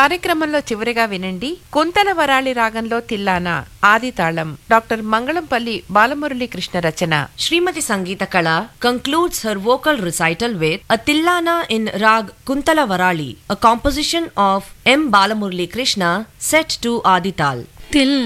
కార్యక్రమంలో చివరిగా వినండి కుంతల వరాళి రాగంలో తిల్లానా ఆది తాళం doctor Mangalampalli Balamurali Krishna Rachana. Srimati Sangeeta Kala concludes her vocal recital with a Tillana in Rag Kuntala Varali, a composition of M. Balamurali Krishna set to Adital.